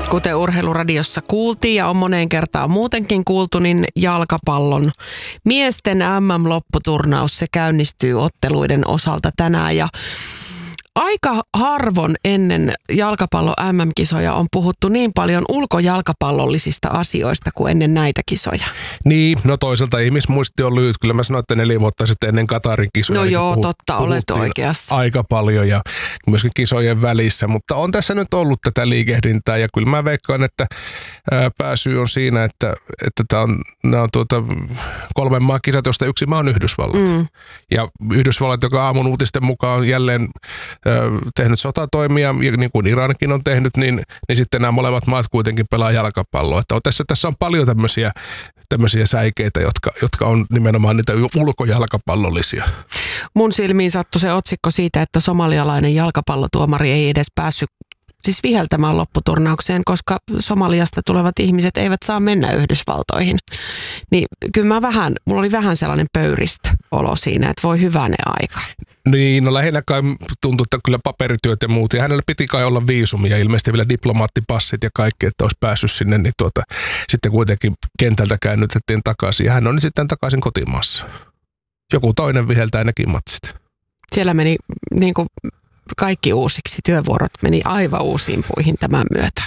Kuten Urheiluradiossa kuultiin ja on moneen kertaan muutenkin kuultu, niin jalkapallon miesten MM-lopputurnaus, se käynnistyy otteluiden osalta tänään. Ja aika harvoin ennen jalkapallon MM-kisoja on puhuttu niin paljon ulkojalkapallollisista asioista kuin ennen näitä kisoja. Niin, no toisaalta ihmismuisti on lyhyt. Kyllä mä sanoin, että 4 vuotta sitten ennen Katarin kisoja. No joo, totta, olet oikeassa. Aika paljon ja myöskin kisojen välissä, mutta on tässä nyt ollut tätä liikehdintää ja kyllä mä veikkaan, että pääsyy on siinä, että nämä on 3 maan kisat, josta yksi maa on Yhdysvallat. Ja Yhdysvallat, joka aamun uutisten mukaan on jälleen tehnyt sotatoimia, niin kuin Irankin on tehnyt, niin sitten nämä molemmat maat kuitenkin pelaa jalkapalloa. Että tässä on paljon tämmöisiä säikeitä, jotka on nimenomaan niitä ulkojalkapallollisia. Mun silmiin sattui se otsikko siitä, että somalialainen jalkapallotuomari ei edes päässyt siis viheltämään lopputurnaukseen, koska Somaliasta tulevat ihmiset eivät saa mennä Yhdysvaltoihin. Niin kyllä mulla oli vähän sellainen pöyristä-olo siinä, että voi hyvänen aika. Niin, no lähinnä kai tuntui, että kyllä paperityöt ja muut. Ja hänellä piti kai olla viisumi ja ilmeisesti vielä diplomaattipassit ja kaikki, että olisi päässyt sinne. Niin sitten kuitenkin kentältä käännytettiin takaisin ja hän on sitten takaisin kotimaassa. Joku toinen viheltää nekin matsit. Siellä meni niin kuin kaikki uusiksi. Työvuorot meni aivan uusiin puihin tämän myötä.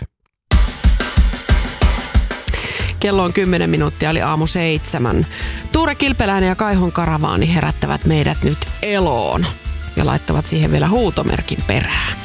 Kello on 10 minuuttia, eli aamu 7. Tuure Kilpeläinen ja Kaihon karavaani herättävät meidät nyt eloon ja laittavat siihen vielä huutomerkin perään.